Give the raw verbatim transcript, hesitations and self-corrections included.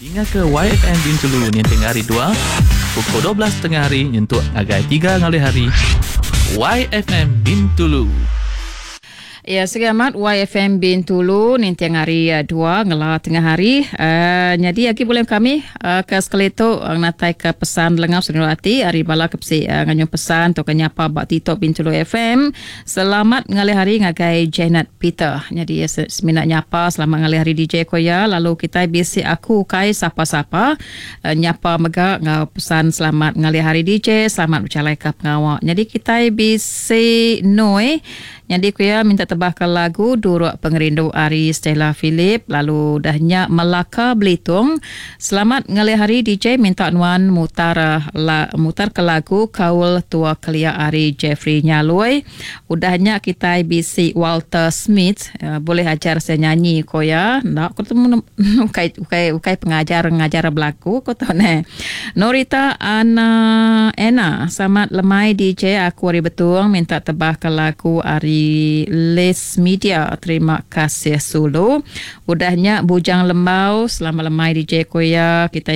Hingga ke Y F M Bintulu ni tengah hari dua pukul dua belas tengah hari nyentuk agai tiga ngali hari Y F M Bintulu. Ya, selamat Y F M Bintulu ni tiang hari uh, dua ngela tengah hari. Uh, jadi lagi boleh kami uh, ke sekali tu uh, natai ke pesan lengap senurati hari bala ke pesi uh, nganyung pesan tu kenyapa bak Tito Bintulu F M. Selamat ngali hari ngagai Janet Peter. Jadi ya, seminat nyapa selamat ngali hari D J Koya. Lalu kita bisi aku kai sapa-sapa uh, nyapa mega ngau pesan selamat ngali hari D J, selamat bercalai ke pengawak. Jadi kita bisi Noi. Jadi kuya minta tebahkan lagu Duruk Pengerindu Ari Stella Philip, lalu dahnya Melaka Belitung. Selamat ngali hari D J minta nuan mutar la, mutar ke lagu Kaul Tua Kelia Ari Jeffrey Nyaloi. Udahnya kita bisi Walter Smith, uh, boleh ajar saya nyanyi koya. Nak ketemu ukai ukai ukai pengajar ngajar berlaku ko tahu ne. Norita Ana Ena, selamat lemai D J aku Ari Betung minta tebahkan lagu Ari Les Media. Terima kasih Sulu. Udahnya Bujang Lembau, selamat lemai D J Koya. Kita